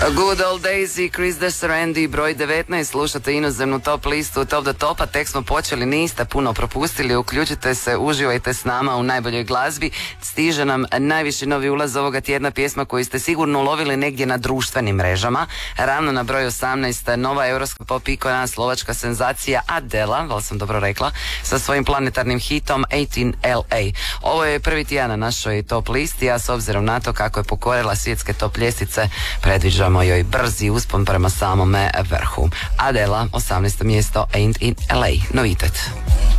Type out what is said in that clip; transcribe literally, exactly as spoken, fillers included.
Good Old Days i Chris DeSarandy, broj devetnaest, slušate inozemnu top listu Top the Topa. Tek smo počeli, niste puno propustili, uključite se, uživajte s nama u najboljoj glazbi. Stiže nam najviši novi ulaz ovoga tjedna, pjesma koju ste sigurno ulovili negdje na društvenim mrežama. Ravno na broj osamnaest, nova europska pop ikona, slovačka senzacija Adela, da li sam dobro rekla, sa svojim planetarnim hitom osamnaest L A. Ovo je prvi tjedan na našoj top listi, a s obzirom na to kako je pokorila svjetske top ljestvice, predviđamo joj brzi uspon prema samome vrhu. Adela, osamnaesto mjesto, Ain't in L A, novitet.